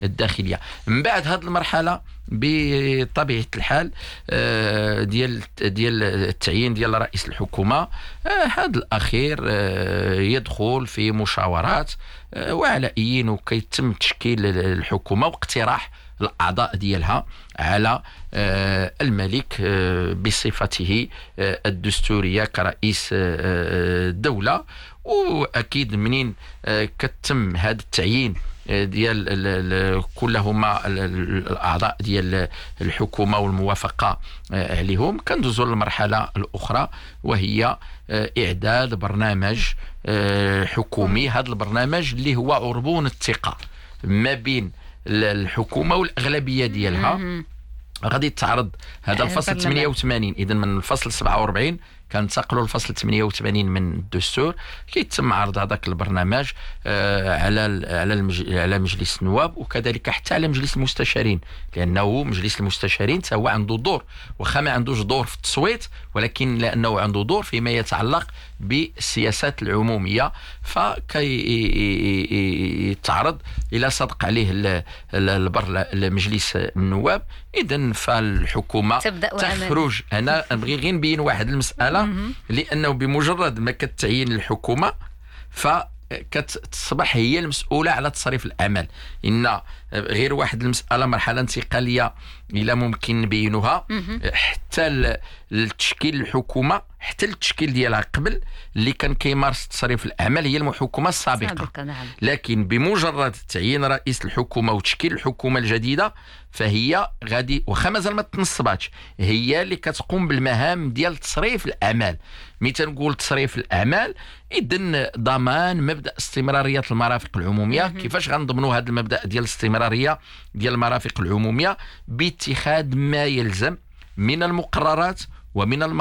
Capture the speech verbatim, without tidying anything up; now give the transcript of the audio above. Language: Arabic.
الداخليه. من بعد هذه المرحله بطبيعه الحال آه، ديال ديال التعيين ديال رئيس الحكومه، هذا آه الاخير آه، يدخل في مشاورات آه، وعلئيين، وكيتم تشكيل الحكومه واقتراح الاعضاء ديالها على آه، الملك آه، بصفته آه، الدستوريه كرئيس آه، الدوله. واكيد منين آه، كتم هذا التعيين ديال كلهما الاعضاء ديال الحكومه والموافقه عليهم، كندوزوا للمرحله الاخرى وهي اعداد برنامج حكومي. هذا البرنامج اللي هو عربون الثقه ما بين الحكومه والاغلبيه ديالها، غادي تعرض هذا الفصل ثمانية وثمانين. اذا من الفصل سبعة وأربعين كنتقلوا للفصل ثمانية وثمانين من الدستور، كيتم عرض هذاك البرنامج آه على على المج... على مجلس النواب، وكذلك حتى على مجلس المستشارين، لانه مجلس المستشارين هو عنده دور، واخا ما عندوش دور في التصويت، ولكن لانه عنده دور فيما يتعلق بالسياسات العموميه، فكيتعرض الى صدق عليه البر مجلس النواب. اذا فالحكومه تخرج. انا نبغي غير نبين واحد المساله، لانه بمجرد ما كتعين الحكومه فكتصبح هي المسؤوله على تصريف الاعمال. ان غير واحد المساله، مرحله انتقاليه الى ممكن نبينوها، حتى التشكيل الحكومه، حتى التشكيل ديالها قبل اللي كان كيمارس تصريف الاعمال هي الحكومه السابقه، نعم. لكن بمجرد تعيين رئيس الحكومه وتشكيل الحكومه الجديده فهي غادي، واخا مازال ما تنصباتش، هي اللي كتقوم بالمهام ديال تصريف الاعمال. ملي تنقول تصريف الاعمال، اذن ضمان مبدا استمراريه المرافق العموميه. كيفاش غنضمنوا هذا المبدا ديال الاستمراريه ديال المرافق العموميه؟ باتخاذ ما يلزم من المقررات ومن